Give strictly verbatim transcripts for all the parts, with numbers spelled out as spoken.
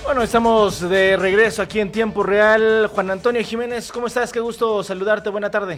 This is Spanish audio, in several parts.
Bueno, estamos de regreso aquí en tiempo real. Juan Antonio Jiménez, ¿cómo estás? Qué gusto saludarte, buena tarde.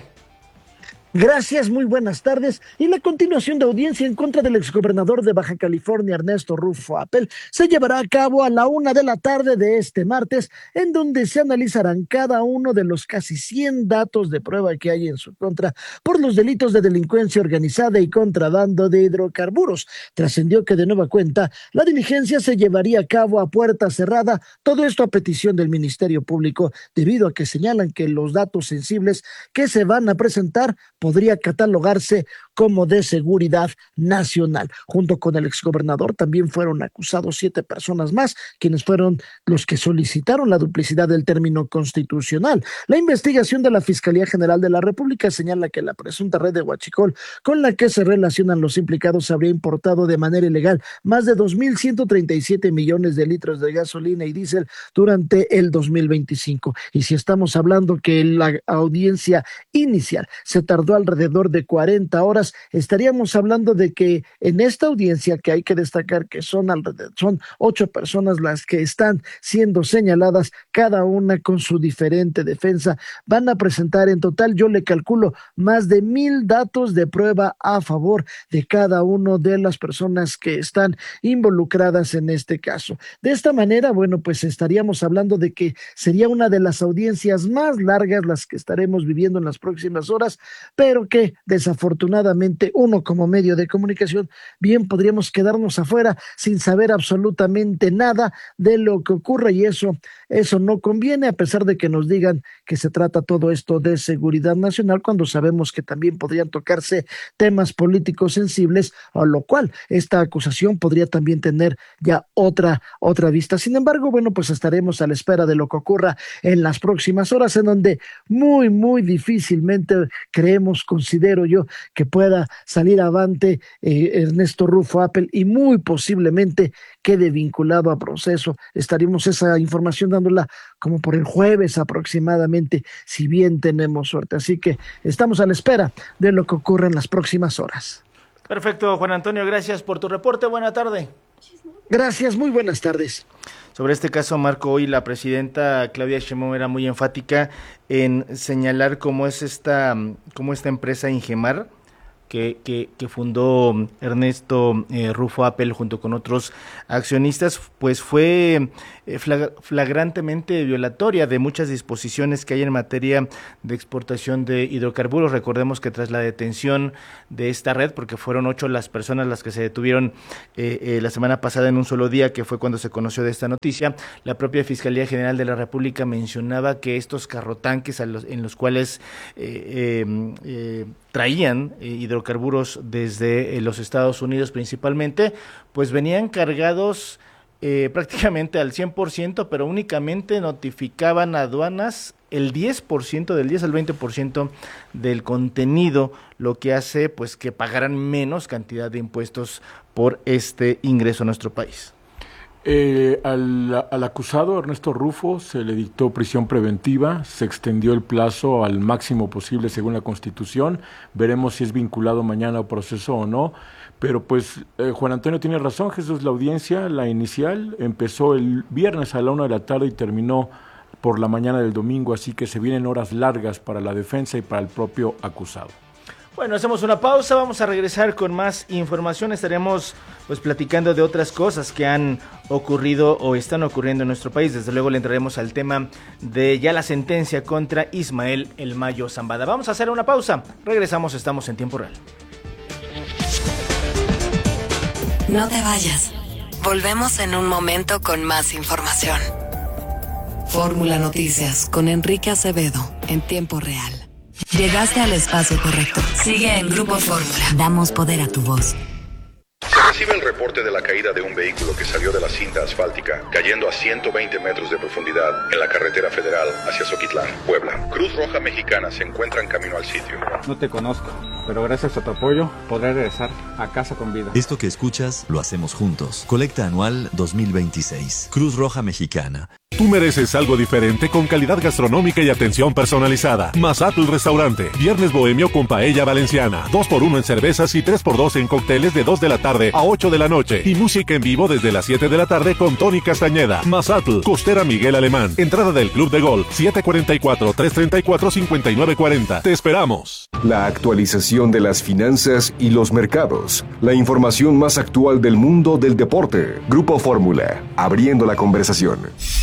Gracias, muy buenas tardes. Y la continuación de audiencia en contra del exgobernador de Baja California, Ernesto Rufo Appel, se llevará a cabo a la una de la tarde de este martes, en donde se analizarán cada uno de los casi cien datos de prueba que hay en su contra por los delitos de delincuencia organizada y contrabando de hidrocarburos. Trascendió que de nueva cuenta la diligencia se llevaría a cabo a puerta cerrada, todo esto a petición del Ministerio Público, debido a que señalan que los datos sensibles que se van a presentar podría catalogarse como de seguridad nacional. Junto con el exgobernador también fueron acusados siete personas más, quienes fueron los que solicitaron la duplicidad del término constitucional. La investigación de la Fiscalía General de la República señala que la presunta red de huachicol con la que se relacionan los implicados habría importado de manera ilegal más de dos mil ciento treinta y siete millones de litros de gasolina y diésel durante el dos mil veinticinco. Y si estamos hablando que la audiencia inicial se tardó alrededor de cuarenta horas, estaríamos hablando de que en esta audiencia, que hay que destacar que son alrededor, son ocho personas las que están siendo señaladas, cada una con su diferente defensa, van a presentar en total, yo le calculo, más de mil datos de prueba a favor de cada una de las personas que están involucradas en este caso. De esta manera, bueno, pues estaríamos hablando de que sería una de las audiencias más largas las que estaremos viviendo en las próximas horas, pero que desafortunadamente uno como medio de comunicación bien podríamos quedarnos afuera sin saber absolutamente nada de lo que ocurre, y eso, eso no conviene, a pesar de que nos digan que se trata todo esto de seguridad nacional, cuando sabemos que también podrían tocarse temas políticos sensibles, a lo cual esta acusación podría también tener ya otra, otra vista. Sin embargo, bueno, pues estaremos a la espera de lo que ocurra en las próximas horas, en donde muy, muy difícilmente creemos, considero yo, que pueda salir avante eh, Ernesto Rufo Appel, y muy posiblemente quede vinculado a proceso. Estaremos esa información dándola como por el jueves aproximadamente, si bien tenemos suerte. Así que estamos a la espera de lo que ocurra en las próximas horas. Perfecto, Juan Antonio, gracias por tu reporte, buena tarde. Gracias, muy buenas tardes. Sobre este caso, Marco, hoy la presidenta Claudia Sheinbaum era muy enfática en señalar cómo es esta, cómo esta empresa Ingemar, que, que, que fundó Ernesto eh, Rufo Appel junto con otros accionistas, pues fue eh, flag, flagrantemente violatoria de muchas disposiciones que hay en materia de exportación de hidrocarburos. Recordemos que tras la detención de esta red, porque fueron ocho las personas las que se detuvieron eh, eh, la semana pasada en un solo día, que fue cuando se conoció de esta noticia, la propia Fiscalía General de la República mencionaba que estos carrotanques a los, en los cuales eh, eh, eh, traían eh, hidrocarburos desde eh, los Estados Unidos principalmente, pues venían cargados eh, prácticamente al cien por ciento, pero únicamente notificaban a aduanas el diez por ciento, del diez al veinte por ciento del contenido, lo que hace pues que pagaran menos cantidad de impuestos por este ingreso a nuestro país. Eh, al, al acusado Ernesto Rufo se le dictó prisión preventiva, se extendió el plazo al máximo posible según la Constitución. Veremos si es vinculado mañana a proceso o no, pero pues eh, Juan Antonio tiene razón, Jesús. La audiencia, la inicial, empezó el viernes a la una de la tarde y terminó por la mañana del domingo, así que se vienen horas largas para la defensa y para el propio acusado. Bueno, hacemos una pausa, vamos a regresar con más información. Estaremos pues platicando de otras cosas que han ocurrido o están ocurriendo en nuestro país. Desde luego le entraremos al tema de ya la sentencia contra Ismael El Mayo Zambada. Vamos a hacer una pausa, regresamos, estamos en tiempo real. No te vayas, volvemos en un momento con más información. Fórmula Noticias con Enrique Acevedo en tiempo real. Llegaste al espacio correcto. Sigue en Grupo Fórmula. Damos poder a tu voz. Se recibe el reporte de la caída de un vehículo que salió de la cinta asfáltica, cayendo a ciento veinte metros de profundidad en la carretera federal hacia Zoquitlán, Puebla. Cruz Roja Mexicana se encuentra en camino al sitio. No te conozco, pero gracias a tu apoyo podré regresar a casa con vida. Esto que escuchas lo hacemos juntos. Colecta anual dos mil veintiséis. Cruz Roja Mexicana. Tú mereces algo diferente con calidad gastronómica y atención personalizada. Mazatl Restaurante. Viernes bohemio con paella valenciana. dos por uno en cervezas y tres por dos en cócteles de dos de la tarde a ocho de la noche. Y música en vivo desde las siete de la tarde con Tony Castañeda. Mazatl. Costera Miguel Alemán. Entrada del Club de Golf. siete cuatro cuatro, tres tres cuatro, cinco nueve cuatro cero. Te esperamos. La actualización de las finanzas y los mercados. La información más actual del mundo del deporte. Grupo Fórmula. Abriendo la conversación.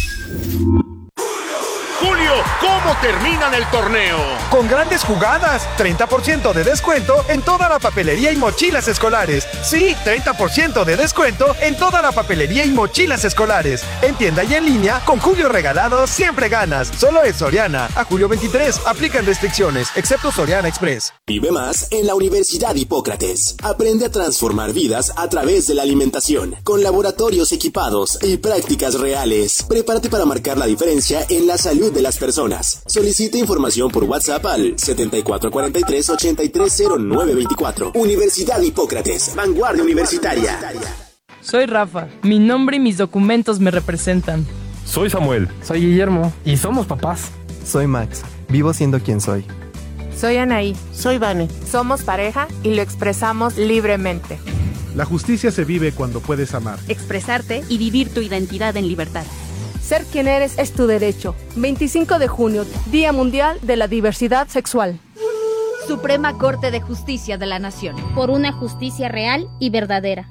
Julio, ¿cómo terminan el torneo? Con grandes jugadas, treinta por ciento de descuento en toda la papelería y mochilas escolares. Sí, treinta por ciento de descuento en toda la papelería y mochilas escolares. En tienda y en línea, con Julio regalado, siempre ganas. Solo en Soriana. A julio veintitrés, aplican restricciones, excepto Soriana Express. Vive más en la Universidad Hipócrates. Aprende a transformar vidas a través de la alimentación, con laboratorios equipados y prácticas reales. Prepárate para marcar la diferencia en la salud de las personas. Solicita información por WhatsApp al setenta y cuatro cuarenta y tres, ochenta y tres cero nueve veinticuatro. Universidad Hipócrates, vanguardia universitaria. Soy Rafa. Mi nombre y mis documentos me representan. Soy Samuel. Soy Guillermo. Y somos papás. Soy Max. Vivo siendo quien soy. Soy Anaí. Soy Vane. Somos pareja y lo expresamos libremente. La justicia se vive cuando puedes amar, expresarte y vivir tu identidad en libertad. Ser quien eres es tu derecho. veinticinco de junio, Día Mundial de la Diversidad Sexual. Suprema Corte de Justicia de la Nación. Por una justicia real y verdadera.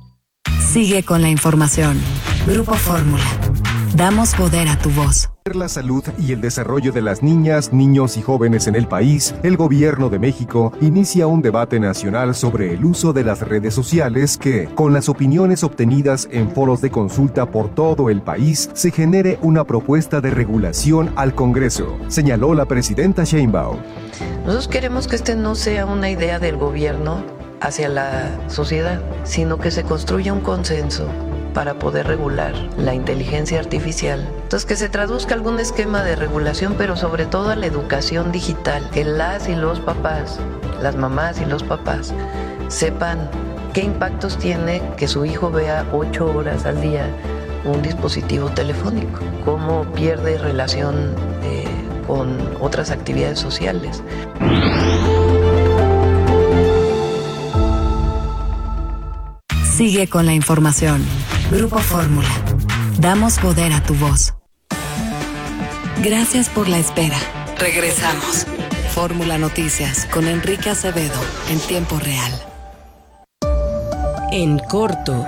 Sigue con la información. Grupo Fórmula. Damos poder a tu voz. La salud y el desarrollo de las niñas, niños y jóvenes en el país, el Gobierno de México inicia un debate nacional sobre el uso de las redes sociales que, con las opiniones obtenidas en foros de consulta por todo el país, se genere una propuesta de regulación al Congreso, señaló la presidenta Sheinbaum. Nosotros queremos que este no sea una idea del gobierno hacia la sociedad, sino que se construya un consenso para poder regular la inteligencia artificial. Entonces, que se traduzca algún esquema de regulación, pero sobre todo a la educación digital, que las y los papás, las mamás y los papás, sepan qué impactos tiene que su hijo vea ocho horas al día un dispositivo telefónico, cómo pierde relación eh, con otras actividades sociales. Sigue con la información. Grupo Fórmula. Damos poder a tu voz. Gracias por la espera. Regresamos. Fórmula Noticias con Enrique Acevedo en tiempo real. En corto.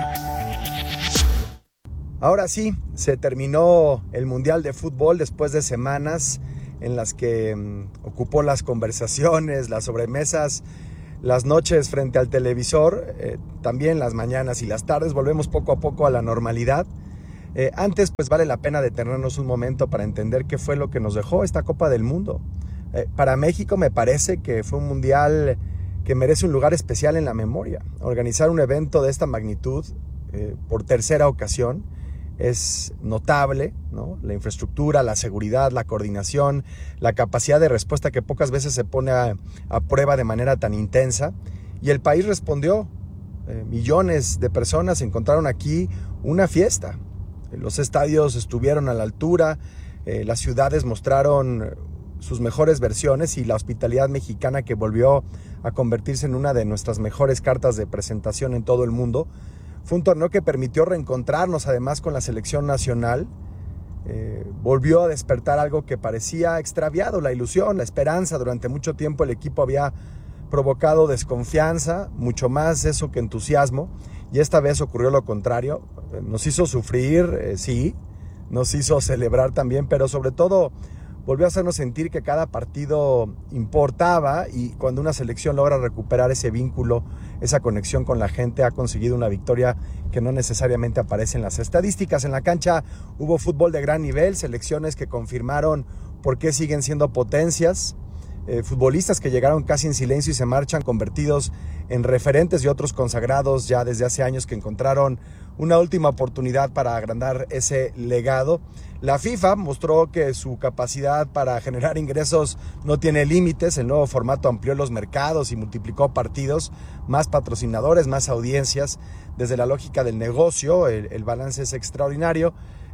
Ahora sí, se terminó el Mundial de Fútbol después de semanas en las que um, ocupó las conversaciones, las sobremesas, las noches frente al televisor, eh, también las mañanas y las tardes. Volvemos poco a poco a la normalidad. Eh, antes, pues vale la pena detenernos un momento para entender qué fue lo que nos dejó esta Copa del Mundo. Eh, para México me parece que fue un mundial que merece un lugar especial en la memoria. Organizar un evento de esta magnitud eh, por tercera ocasión es notable, ¿no? La infraestructura, la seguridad, la coordinación, la capacidad de respuesta que pocas veces se pone a, a prueba de manera tan intensa. Y el país respondió. Eh, millones de personas encontraron aquí una fiesta. Eh, los estadios estuvieron a la altura, eh, las ciudades mostraron sus mejores versiones y la hospitalidad mexicana, que volvió a convertirse en una de nuestras mejores cartas de presentación en todo el mundo. Fue un torneo que permitió reencontrarnos además con la selección nacional. Eh, volvió a despertar algo que parecía extraviado, la ilusión, la esperanza. Durante mucho tiempo el equipo había provocado desconfianza, mucho más eso que entusiasmo, y esta vez ocurrió lo contrario. Eh, nos hizo sufrir, eh, sí, nos hizo celebrar también, pero sobre todo volvió a hacernos sentir que cada partido importaba, y cuando una selección logra recuperar ese vínculo, esa conexión con la gente, ha conseguido una victoria que no necesariamente aparece en las estadísticas. En la cancha hubo fútbol de gran nivel, selecciones que confirmaron por qué siguen siendo potencias, eh, futbolistas que llegaron casi en silencio y se marchan convertidos en referentes, y otros consagrados ya desde hace años que encontraron una última oportunidad para agrandar ese legado. La FIFA mostró que su capacidad para generar ingresos no tiene límites. El nuevo formato amplió los mercados y multiplicó partidos, más patrocinadores, más audiencias. Desde la lógica del negocio, el, el balance es extraordinario.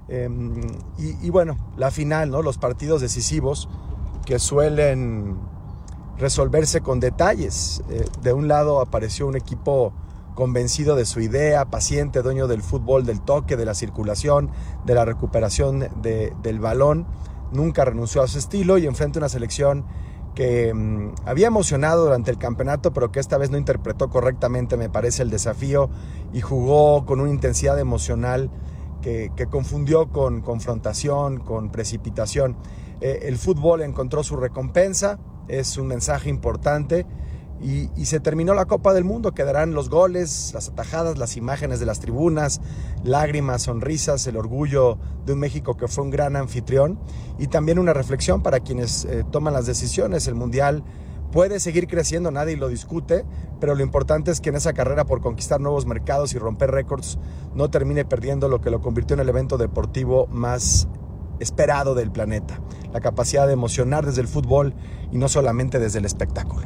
Eh, y, y bueno, la final, ¿no? Los partidos decisivos que suelen resolverse con detalles. Eh, de un lado apareció un equipo convencido de su idea, paciente, dueño del fútbol, del toque, de la circulación, de la recuperación de, del balón. Nunca renunció a su estilo y enfrenta una selección que mmm, había emocionado durante el campeonato, pero que esta vez no interpretó correctamente, me parece, el desafío y jugó con una intensidad emocional que, que confundió con confrontación, con precipitación. Eh, el fútbol encontró su recompensa, es un mensaje importante y, y se terminó la Copa del Mundo. Quedarán los goles, las atajadas, las imágenes de las tribunas, lágrimas, sonrisas, el orgullo de un México que fue un gran anfitrión y también una reflexión para quienes eh, toman las decisiones. El Mundial puede seguir creciendo, nadie lo discute, pero lo importante es que en esa carrera por conquistar nuevos mercados y romper récords no termine perdiendo lo que lo convirtió en el evento deportivo más esperado del planeta, la capacidad de emocionar desde el fútbol y no solamente desde el espectáculo.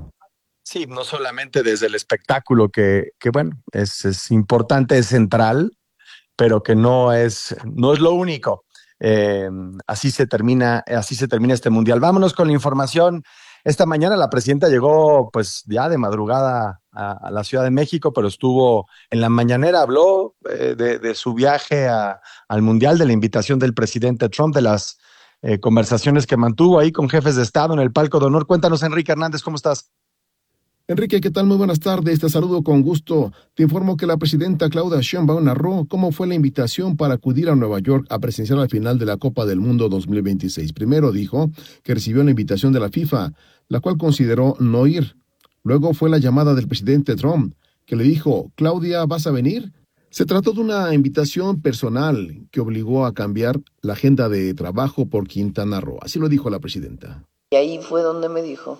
Sí, no solamente desde el espectáculo, que, que bueno, es, es importante, es central, pero que no es, no es lo único. Eh, así se termina, así se termina este mundial. Vámonos con la información. Esta mañana la presidenta llegó pues ya de madrugada a, a la Ciudad de México, pero estuvo en la mañanera, habló eh, de, de su viaje a, al mundial, de la invitación del presidente Trump, de las eh, conversaciones que mantuvo ahí con jefes de Estado en el palco de honor. Cuéntanos, Enrique Hernández, ¿cómo estás? Enrique, ¿qué tal? Muy buenas tardes, te saludo con gusto. Te informo que la presidenta Claudia Sheinbaum narró cómo fue la invitación para acudir a Nueva York a presenciar la final de la Copa del Mundo dos mil veintiséis. Primero dijo que recibió una invitación de la FIFA, la cual consideró no ir. Luego fue la llamada del presidente Trump, que le dijo, Claudia, ¿vas a venir? Se trató de una invitación personal que obligó a cambiar la agenda de trabajo por Quintana Roo. Así lo dijo la presidenta. Y ahí fue donde me dijo...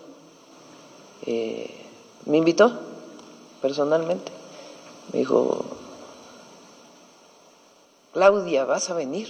Eh... Me invitó personalmente. Me dijo, Claudia, ¿vas a venir?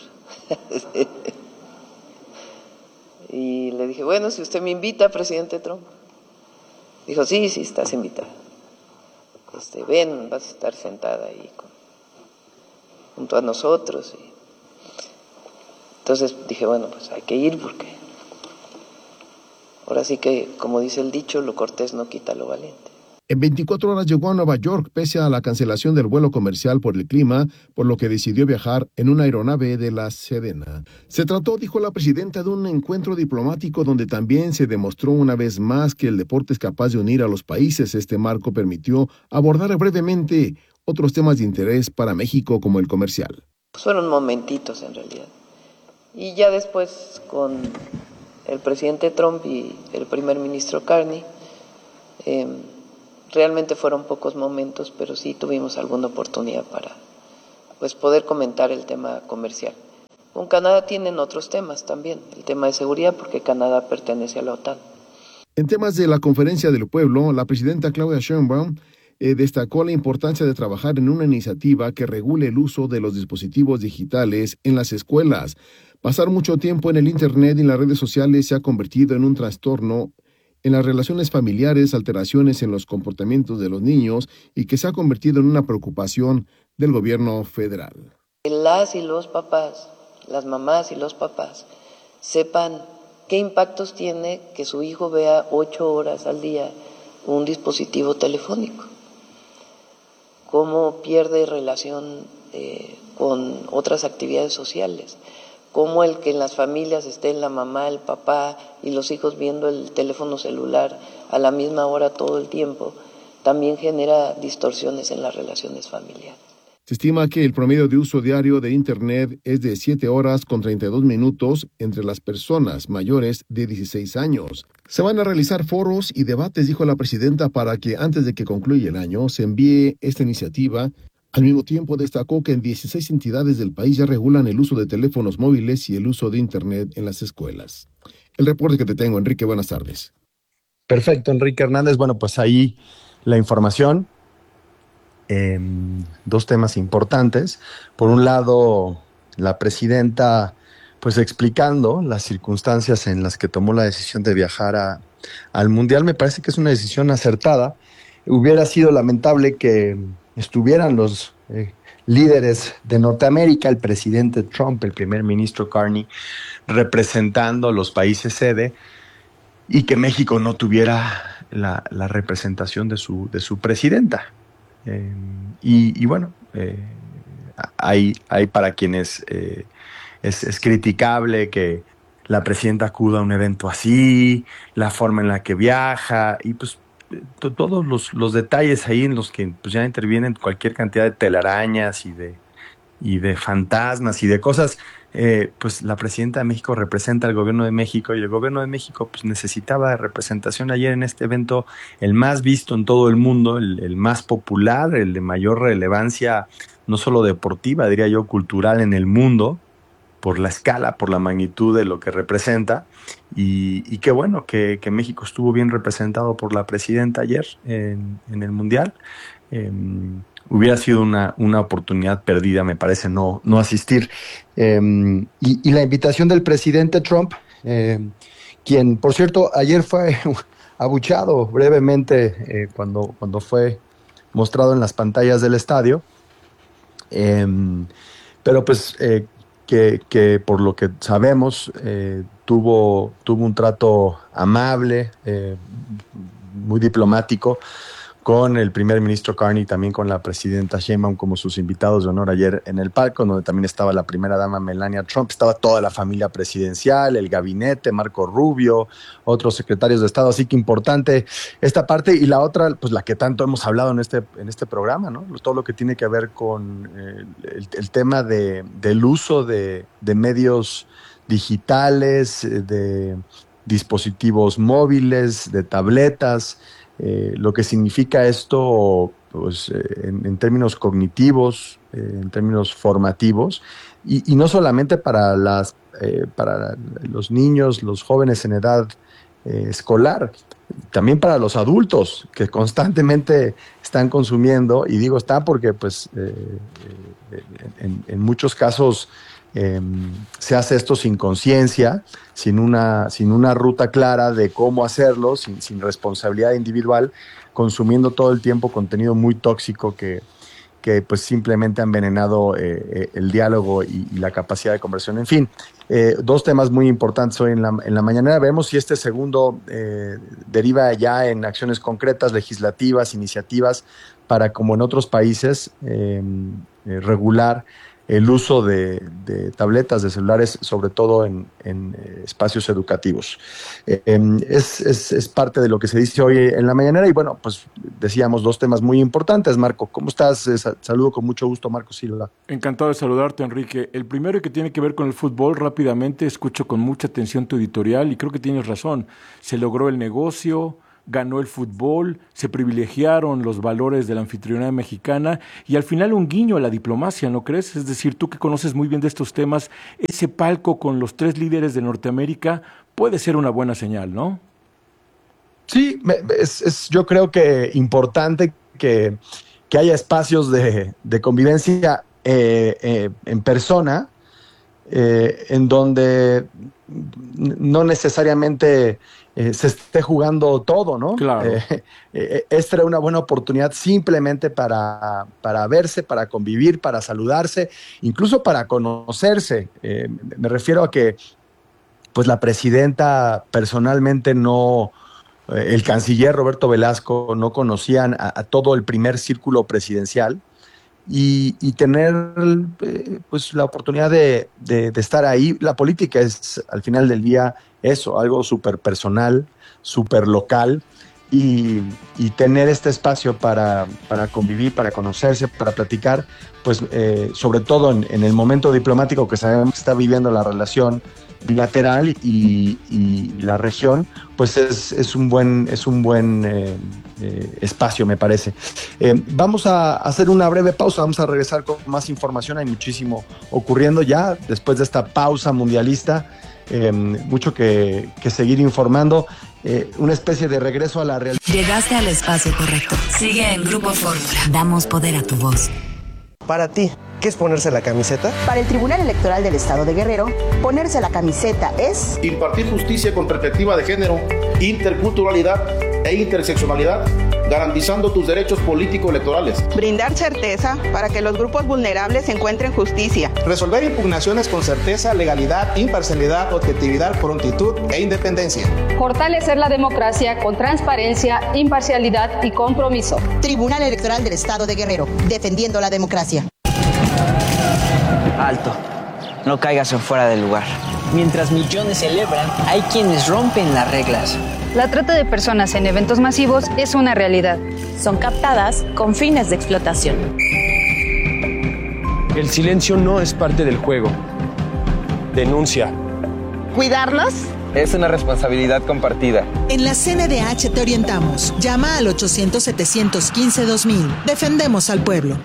Y le dije, bueno, si usted me invita, presidente Trump. Dijo, sí, sí, estás invitada. Este, ven, vas a estar sentada ahí con, junto a nosotros. Y entonces dije, bueno, pues hay que ir porque ahora sí que, como dice el dicho, lo cortés no quita lo valiente. En veinticuatro horas llegó a Nueva York pese a la cancelación del vuelo comercial por el clima, por lo que decidió viajar en una aeronave de la Sedena. Se trató, dijo la presidenta, de un encuentro diplomático donde también se demostró una vez más que el deporte es capaz de unir a los países. Este marco permitió abordar brevemente otros temas de interés para México como el comercial. Pues fueron momentitos en realidad. Y ya después con el presidente Trump y el primer ministro Carney, eh, realmente fueron pocos momentos, pero sí tuvimos alguna oportunidad para pues, poder comentar el tema comercial. Con Canadá tienen otros temas también, el tema de seguridad, porque Canadá pertenece a la OTAN. En temas de la Conferencia del Pueblo, la presidenta Claudia Sheinbaum eh, destacó la importancia de trabajar en una iniciativa que regule el uso de los dispositivos digitales en las escuelas. Pasar mucho tiempo en el Internet y en las redes sociales se ha convertido en un trastorno en las relaciones familiares, alteraciones en los comportamientos de los niños y que se ha convertido en una preocupación del gobierno federal. Las y los papás, las mamás y los papás, sepan qué impactos tiene que su hijo vea ocho horas al día un dispositivo telefónico, cómo pierde relación eh, con otras actividades sociales, cómo el que en las familias estén la mamá, el papá y los hijos viendo el teléfono celular a la misma hora todo el tiempo, también genera distorsiones en las relaciones familiares. Se estima que el promedio de uso diario de Internet es de siete horas con treinta y dos minutos entre las personas mayores de dieciséis años. Se van a realizar foros y debates, dijo la presidenta, para que antes de que concluya el año se envíe esta iniciativa. Al mismo tiempo, destacó que en dieciséis entidades del país ya regulan el uso de teléfonos móviles y el uso de Internet en las escuelas. El reporte que te tengo, Enrique, buenas tardes. Perfecto, Enrique Hernández. Bueno, pues ahí la información. Eh, dos temas importantes. Por un lado, la presidenta pues explicando las circunstancias en las que tomó la decisión de viajar a, al Mundial. Me parece que es una decisión acertada. Hubiera sido lamentable que estuvieran los, eh, líderes de Norteamérica, el presidente Trump, el primer ministro Carney, representando los países sede, y que México no tuviera la, la representación de su, de su presidenta. Eh, y, y bueno, eh, hay, hay para quienes eh, es, es criticable que la presidenta acuda a un evento así, la forma en la que viaja, y pues to, todos los, los detalles ahí en los que pues, ya intervienen cualquier cantidad de telarañas y de, y de fantasmas y de cosas. Eh, pues la presidenta de México representa al gobierno de México, y el gobierno de México pues necesitaba representación ayer en este evento, el más visto en todo el mundo, el, el más popular, el de mayor relevancia, no solo deportiva, diría yo, cultural en el mundo, por la escala, por la magnitud de lo que representa, y, y qué bueno que, que México estuvo bien representado por la presidenta ayer en, en el Mundial. Eh, hubiera sido una, una oportunidad perdida, me parece, no, no asistir. Eh, y, y la invitación del presidente Trump, eh, quien, por cierto, ayer fue abuchado brevemente eh, cuando, cuando fue mostrado en las pantallas del estadio, eh, pero pues eh, que, que por lo que sabemos eh, tuvo, tuvo un trato amable, eh, muy diplomático, con el primer ministro Carney, también con la presidenta Sheinbaum como sus invitados de honor ayer en el palco, donde también estaba la primera dama Melania Trump, estaba toda la familia presidencial, el gabinete, Marco Rubio, otros secretarios de Estado, así que importante esta parte. Y la otra, pues la que tanto hemos hablado en este, en este programa, ¿no? Todo lo que tiene que ver con eh, el, el tema de, del uso de, de medios digitales, de dispositivos móviles, de tabletas. Eh, lo que significa esto pues, eh, en, en términos cognitivos, eh, en términos formativos, y, y no solamente para, las, eh, para los niños, los jóvenes en edad eh, escolar, también para los adultos que constantemente están consumiendo, y digo están porque pues, eh, eh, en, en muchos casos Eh, se hace esto sin conciencia, sin una, sin una ruta clara de cómo hacerlo, sin, sin responsabilidad individual, consumiendo todo el tiempo contenido muy tóxico que, que pues simplemente ha envenenado eh, el diálogo y, y la capacidad de conversión. En fin, eh, dos temas muy importantes hoy en la, en la mañanera. Vemos si este segundo eh, deriva ya en acciones concretas, legislativas, iniciativas, para, como en otros países, eh, eh, regular el uso de, de tabletas, de celulares, sobre todo en, en eh, espacios educativos. Eh, es, es, es parte de lo que se dice hoy en la mañanera, y bueno, pues decíamos dos temas muy importantes. Marco, ¿cómo estás? Eh, saludo con mucho gusto, Marco Silva. Encantado de saludarte, Enrique. El primero, que tiene que ver con el fútbol, rápidamente, escucho con mucha atención tu editorial y creo que tienes razón. Se logró el negocio, ganó el fútbol, se privilegiaron los valores de la anfitriona mexicana y al final un guiño a la diplomacia, ¿no crees? Es decir, tú que conoces muy bien de estos temas, ese palco con los tres líderes de Norteamérica puede ser una buena señal, ¿no? Sí, es, es yo creo que importante que, que haya espacios de, de convivencia eh, eh, en persona, eh, en donde no necesariamente Eh, se esté jugando todo, ¿no? Claro. Eh, eh, esta era una buena oportunidad simplemente para, para verse, para convivir, para saludarse, incluso para conocerse. Eh, me refiero a que pues la presidenta personalmente no, eh, el canciller Roberto Velasco no conocían a, a todo el primer círculo presidencial, y, y tener eh, pues la oportunidad de, de, de estar ahí. La política es al final del día eso, algo súper personal, súper local, y, y tener este espacio para, para convivir, para conocerse, para platicar, pues eh, sobre todo en, en el momento diplomático que sabemos que está viviendo la relación bilateral y, y la región, pues es, es un buen, es un buen eh, eh, espacio, me parece. Eh, vamos a hacer una breve pausa, vamos a regresar con más información. Hay muchísimo ocurriendo ya después de esta pausa mundialista. Eh, mucho que, que seguir informando, eh, una especie de regreso a la realidad. Llegaste al espacio correcto. Sigue en Grupo Fórmula. Damos poder a tu voz. Para ti, ¿qué es ponerse la camiseta? Para el Tribunal Electoral del Estado de Guerrero, ponerse la camiseta es impartir justicia con perspectiva de género, interculturalidad e interseccionalidad garantizando tus derechos político-electorales. Brindar certeza para que los grupos vulnerables encuentren justicia. Resolver impugnaciones con certeza, legalidad, imparcialidad, objetividad, prontitud e independencia. Fortalecer la democracia con transparencia, imparcialidad y compromiso. Tribunal Electoral del Estado de Guerrero, defendiendo la democracia. Alto, no caigas en fuera del lugar. Mientras millones celebran, hay quienes rompen las reglas. La trata de personas en eventos masivos es una realidad. Son captadas con fines de explotación. El silencio no es parte del juego. Denuncia. ¿Cuidarlos? Es una responsabilidad compartida. En la C N D H te orientamos. Llama al ochocientos, setecientos quince, dos mil. Defendemos al pueblo.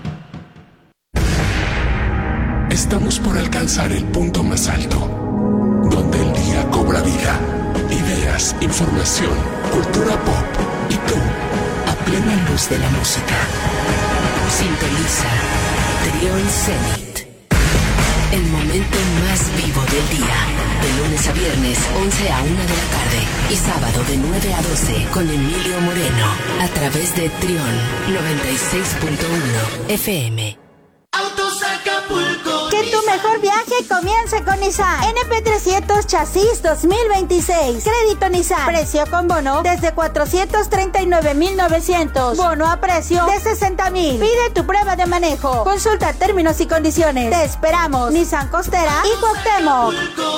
Estamos por alcanzar el punto más alto, donde el día cobra vida. Ideas, información, cultura pop y tú, a plena luz de la música. Sintoniza Trión Zenit. El momento más vivo del día. De lunes a viernes, once a una de la tarde. Y sábado de nueve a doce con Emilio Moreno. A través de Trión noventa y seis punto uno F M. Autos Acapulco. Que tu mejor viaje comience con Nissan. N P trescientos Chasis dos mil veintiséis. Crédito Nissan. Precio con bono desde cuatrocientos treinta y nueve mil novecientos. Bono a precio de sesenta mil. Pide tu prueba de manejo. Consulta términos y condiciones. Te esperamos. Nissan Costera y Cuauhtémoc.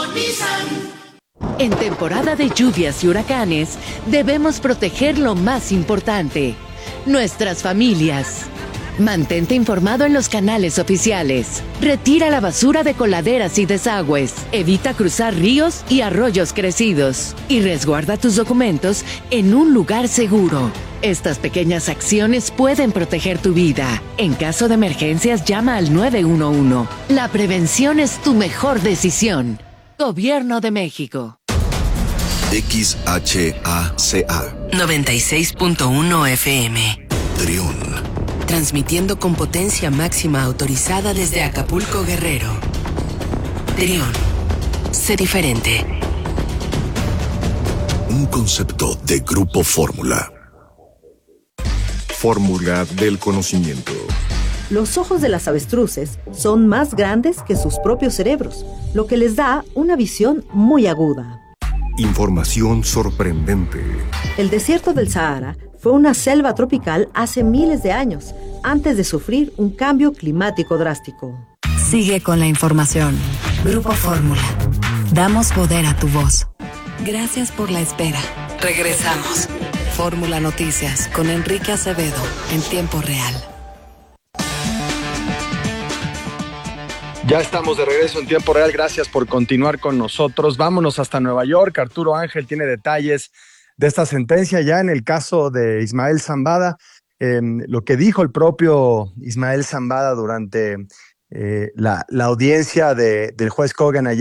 En temporada de lluvias y huracanes, debemos proteger lo más importante: nuestras familias. Mantente informado en los canales oficiales. Retira la basura de coladeras y desagües. Evita cruzar ríos y arroyos crecidos. Y resguarda tus documentos en un lugar seguro. Estas pequeñas acciones pueden proteger tu vida. En caso de emergencias, llama al nueve uno uno. La prevención es tu mejor decisión. Gobierno de México. X H A C A noventa y seis punto uno F M. Trión. Transmitiendo con potencia máxima autorizada desde Acapulco, Guerrero. Trión. Sé diferente. Un concepto de Grupo Fórmula. Fórmula del conocimiento. Los ojos de las avestruces son más grandes que sus propios cerebros, lo que les da una visión muy aguda. Información sorprendente. El desierto del Sahara fue una selva tropical hace miles de años, antes de sufrir un cambio climático drástico. Sigue con la información. Grupo Fórmula. Damos poder a tu voz. Gracias por la espera. Regresamos. Fórmula Noticias con Enrique Acevedo en tiempo real. Ya estamos de regreso en tiempo real. Gracias por continuar con nosotros. Vámonos hasta Nueva York. Arturo Ángel tiene detalles de esta sentencia ya en el caso de Ismael Zambada. Eh, lo que dijo el propio Ismael Zambada durante eh, la, la audiencia de, del juez Kogan allá